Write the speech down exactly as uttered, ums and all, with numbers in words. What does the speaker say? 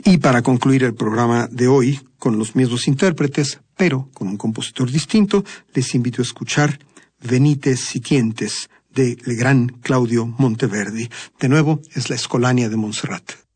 Y para concluir el programa de hoy, con los mismos intérpretes, pero con un compositor distinto, les invito a escuchar Venite Sitientes, de el gran Claudio Monteverdi. De nuevo, es la Escolania de Montserrat.